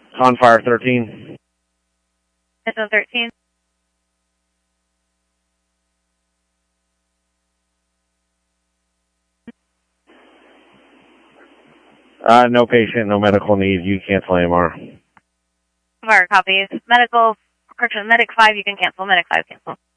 Confire 13. It's on 13. No patient, no medical need. You cancel AMR. More copies. Medical, correction, Medic 5, you can cancel. Medic 5, cancel.